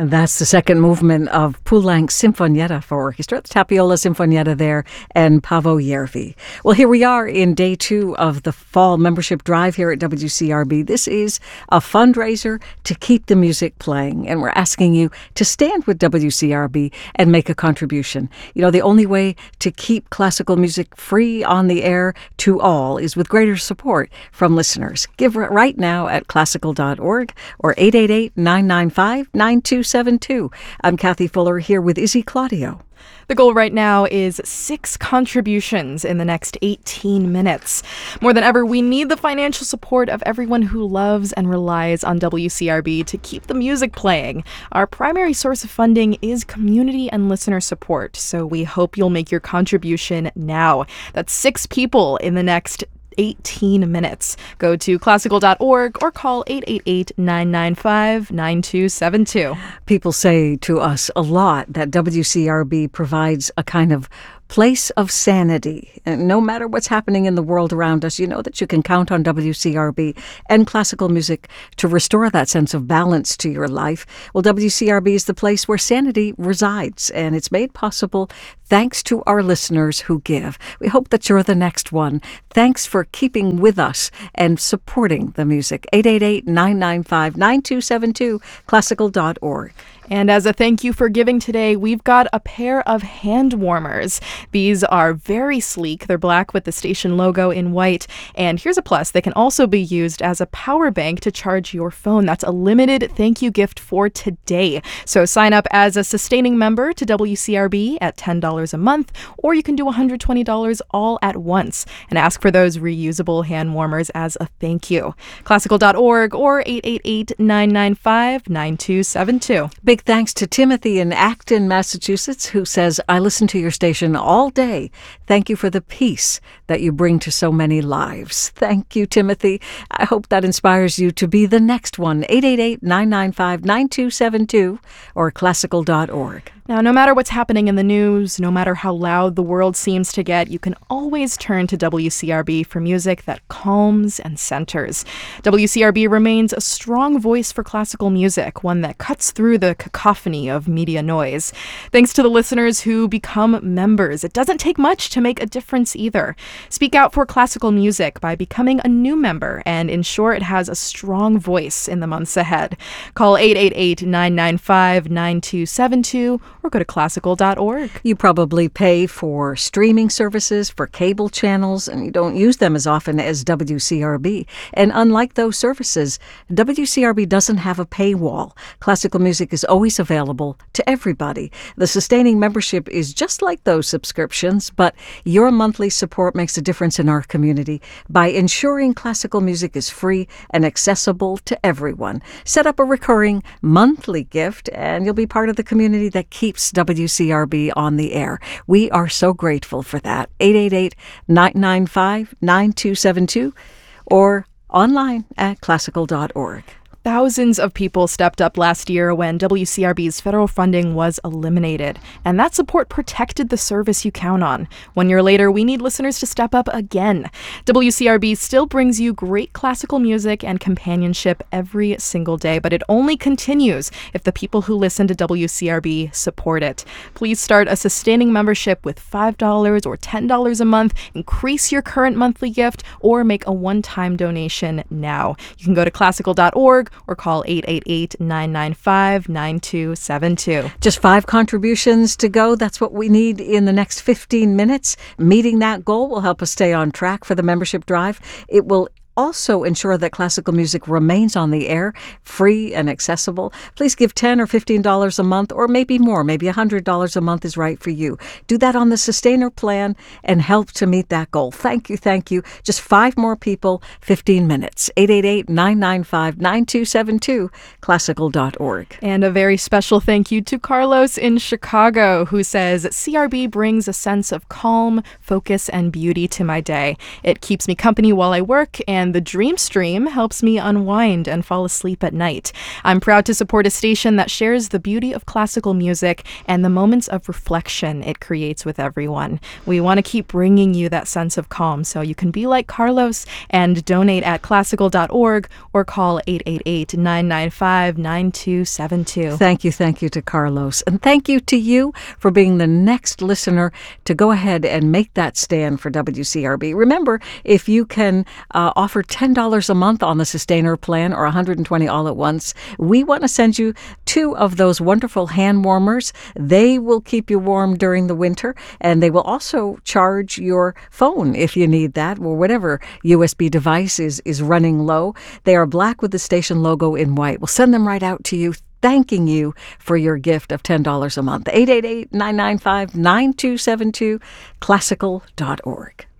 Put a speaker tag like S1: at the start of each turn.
S1: And that's the second movement of Poulenc's Sinfonietta for orchestra, the Tapiola Sinfonietta there, and Paavo Järvi. Well, here we are in day 2 of the fall membership drive here at WCRB. This is a fundraiser to keep the music playing, and we're asking you to stand with WCRB and make a contribution. You know, the only way to keep classical music free on the air to all is with greater support from listeners. Give right now at classical.org or 888-995-9272. I'm Kathy Fuller here with Izzy Claudio.
S2: The goal right now is 6 contributions in the next 18 minutes. More than ever, we need the financial support of everyone who loves and relies on WCRB to keep the music playing. Our primary source of funding is community and listener support, so we hope you'll make your contribution now. That's 6 people in the next 18 minutes. Go to classical.org or call 888-995-9272.
S1: People say to us a lot that WCRB provides a kind of place of sanity. And no matter what's happening in the world around us, you know that you can count on WCRB and classical music to restore that sense of balance to your life. Well, WCRB is the place where sanity resides, and it's made possible thanks to our listeners who give. We hope that you're the next one. Thanks for keeping with us and supporting the music. 888-995-9272, classical.org.
S2: And as a thank you for giving today, we've got a pair of hand warmers. These are very sleek. They're black with the station logo in white. And here's a plus. They can also be used as a power bank to charge your phone. That's a limited thank you gift for today. So sign up as a sustaining member to WCRB at $10 a month, or you can do $120 all at once and ask for those reusable hand warmers as a thank you. Classical.org or 888-995-9272.
S1: Big thanks to Timothy in Acton, Massachusetts, who says, I listen to your station all day. Thank you for the peace that you bring to so many lives. Thank you, Timothy. I hope that inspires you to be the next one. 888-995-9272 or classical.org.
S2: Now, no matter what's happening in the news, no matter how loud the world seems to get, you can always turn to WCRB for music that calms and centers. WCRB remains a strong voice for classical music, one that cuts through the cacophony of media noise. Thanks to the listeners who become members. It doesn't take much to make a difference either. Speak out for classical music by becoming a new member and ensure it has a strong voice in the months ahead. Call 888-995-9272 or go to classical.org.
S1: You probably pay for streaming services, for cable channels, and you don't use them as often as WCRB. And unlike those services, WCRB doesn't have a paywall. Classical music is always available to everybody. The sustaining membership is just like those subscriptions, but your monthly support makes a difference in our community by ensuring classical music is free and accessible to everyone. Set up a recurring monthly gift, and you'll be part of the community that keeps WCRB on the air. We are so grateful for that. 888-995-9272 or online at classical.org.
S2: Thousands of people stepped up last year when WCRB's federal funding was eliminated, and that support protected the service you count on. 1 year later, we need listeners to step up again. WCRB still brings you great classical music and companionship every single day, but it only continues if the people who listen to WCRB support it. Please start a sustaining membership with $5 or $10 a month, increase your current monthly gift, or make a one-time donation now. You can go to classical.org or call 888-995-9272.
S1: Just 5 contributions to go. That's what we need in the next 15 minutes. Meeting that goal will help us stay on track for the membership drive. It will also ensure that classical music remains on the air, free and accessible. Please give $10 or $15 a month, or maybe more. Maybe $100 a month is right for you. Do that on the Sustainer plan and help to meet that goal. Thank you, thank you. Just 5 more people, 15 minutes. 888-995-9272, classical.org.
S2: And a very special thank you to Carlos in Chicago, who says, CRB brings a sense of calm, focus, and beauty to my day. It keeps me company while I work, and and the Dream Stream helps me unwind and fall asleep at night. I'm proud to support a station that shares the beauty of classical music and the moments of reflection it creates with everyone. We want to keep bringing you that sense of calm, so you can be like Carlos and donate at classical.org or call 888-995-9272.
S1: Thank you to Carlos. And thank you to you for being the next listener to go ahead and make that stand for WCRB. Remember, if you can offer $10 a month on the Sustainer plan or $120 all at once, we want to send you 2 of those wonderful hand warmers. They will keep you warm during the winter, and they will also charge your phone if you need that, or whatever USB device is running low. They are black with the station logo in white. We'll send them right out to you, thanking you for your gift of $10 a month. 888-995-9272, classical.org.